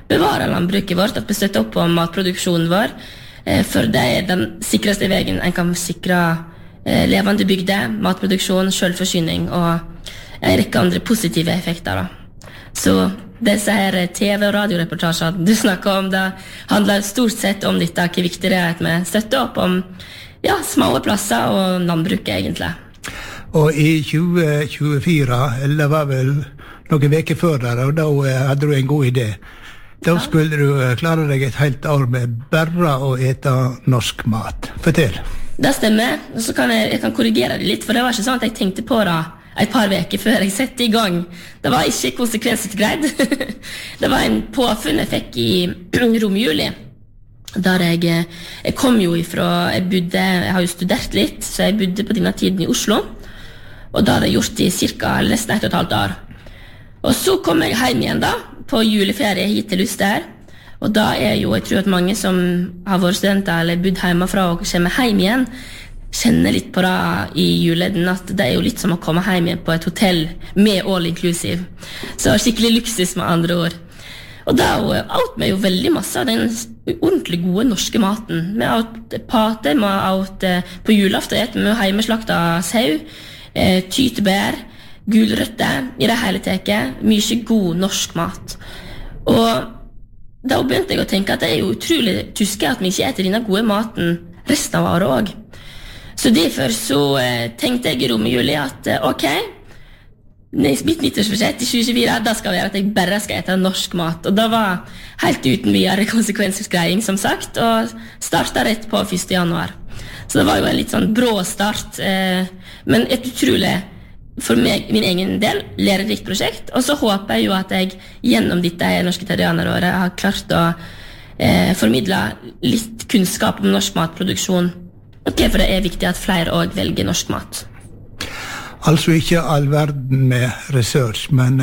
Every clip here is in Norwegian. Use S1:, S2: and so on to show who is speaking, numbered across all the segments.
S1: bevare landbruket vårt, at vi støtter opp på matproduksjonen vår, for det den sikreste veien en kan sikre levende bygder, matproduksjon, selvforsyning og en rekke andre positive effekter. Da. Så disse her TV- og radioreportasjer du snakker om, det handler stort sett om dette, hvor viktig det at vi støtter opp om små plasser og landbruket egentlig.
S2: Og i 2024, eller det var vel noen veker før der, og da hadde du en god idé. Da skulle du klare deg et helt år med bare å ete norsk mat. Fortell.
S1: Det stemmer, og så kan jeg kan korrigere det litt, for det var ikke sånn at jeg tenkte på det et par veker før jeg sette i gang. Det var ikke konsekvensutgreid. Det var en påfunn jeg fikk i romjuli, der jeg kom jo ifra, jeg har jo studert litt, så jeg bodde på denne tiden i Oslo, og da hadde jeg gjort i cirka nesten 1,5 år. Og så kom jeg hjem igjen da, på juleferie hit til Luster, og da jeg tror at mange som har vært studenter eller bodd hjemmefra og kommer hjem igjen, kjenner litt på det i juleden, at det jo litt som å komme hjem igjen på et hotell med all inclusive. Så skikkelig luksus med andre ord. Og da åt vi jo veldig masse av den ordentlig gode norske maten. Vi åt pate, vi åt på julaften, vi hjemmeslakta sau, tytebær, gulrøtter, i det hele teket, mye god norsk mat. Og da begynte jeg å tenke at det jo utrolig tyske at vi ikke etter denne gode maten resten av året også. Så derfor så tenkte jeg i romjuli at ok, mitt nyttårsforsett i 2024, da skal være at jeg bare skal ete norsk mat. Og da var helt uten videre konsekvensutgreiing, som sagt, og startet rett på 1. januar. Så det var jo en litt sånn brå start, men et utrolig, for meg, min egen del, lærerikt prosjekt. Og så håper jeg jo at jeg gjennom dette norske terrianeråret har klart å formidle litt kunnskap om norsk matproduksjon. Og hvorfor det viktig at flere også velger norsk mat.
S2: Altså ikke all verden med research, men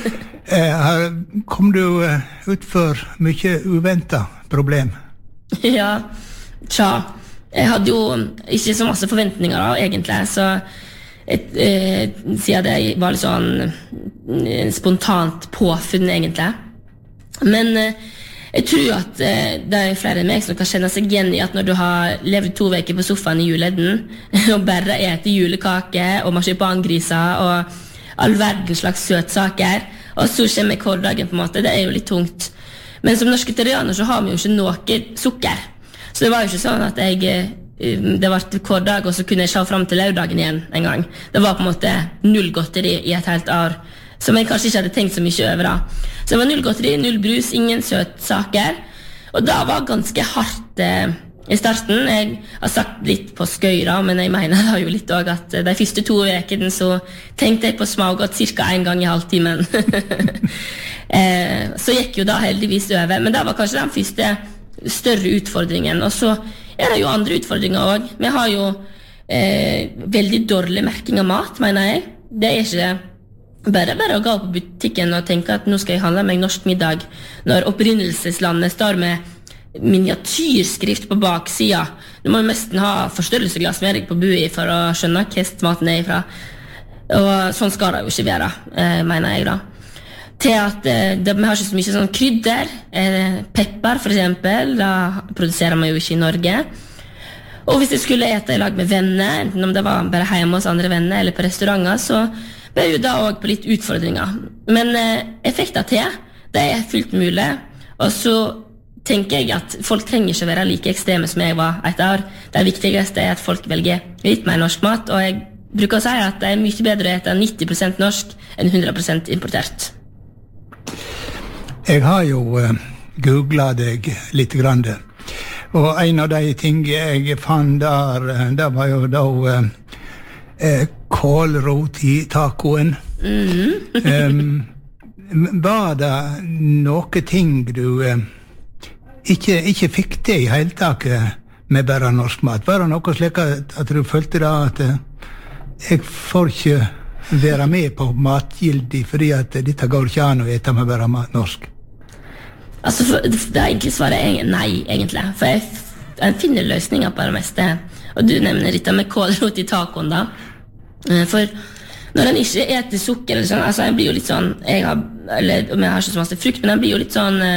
S2: kom du ut for mye uventet problem?
S1: Ja, jeg hadde jo ikke så masse forventninger da, egentlig, så siden det var litt sånn spontant påfunn egentlig. Men jeg tror at det flere enn meg som kan kjenne seg igjen i at når du har levd 2 veker på sofaen i juleden og bare etter julekake og marsipangriser og all verdens slags søtsaker, og så kommer hverdagen på en måte, det jo litt tungt. Men som norske terrianer så har vi jo ikke noe sukker, så det var jo ikke sånn at det var hver dag, og så kunne jeg se frem til lørdagen igjen en gang. Det var på en måte 0 godteri i et helt år, som jeg kanskje ikke hadde tenkt så mye over da. Så det var 0 godteri, 0 brus, ingen søtsaker, og det var ganske hardt i starten. Jeg har sagt litt på skøyra, men jeg mener da jo litt også at de første 2 vekene så tenkte jeg på smågodt cirka 1 gang i halvtimen. Så gikk jo da heldigvis over, men det var kanskje den første større utfordringen, og så det jo andre utfordringer også. Vi har jo veldig dårlig merking av mat, mener jeg. Det ikke bare å gå på butikken og tenke at nå skal jeg handle meg norsk middag, når opprinnelseslandet står med miniatyrskrift på baksida. Du må jo nesten ha forstørrelsesglass med deg på bui for å skjønne hva maten ifra. Og sånn skal det jo ikke være, mener jeg da. Til at vi har ikke så mye sånn krydder, pepper for eksempel, da produserer man jo ikke i Norge. Og hvis jeg skulle ete i lag med venner, enten om det var bare hjemme hos andre venner eller på restauranter, så ble jo da også på litt utfordringer. Men effekter til, det fullt mulig, og så tenker jeg at folk trenger ikke være like ekstreme som jeg var et år. Det viktigste at folk velger litt mer norsk mat, og jeg bruker å si at det mye bedre å ete 90% norsk enn 100% importert.
S2: Jeg har jo googlet deg litt grann, og en av de ting jeg fant der, det var jo da kålrot i tacoen. Var det noe ting du ikke fikk det i hele taket med bare norsk mat? Var det noe slik at du følte da at jeg får ikke være med på matgildig fordi at dette går ikke an å ete med bare mat norsk?
S1: Altså, det egentlig svaret nei, egentlig. For jeg finner løsninger på det meste. Og du nevner dette med kålrot i tacoen da. For når en ikke eter sukker eller sånn, altså jeg blir jo litt sånn, om jeg har ikke så masse frukt, men jeg blir jo litt sånn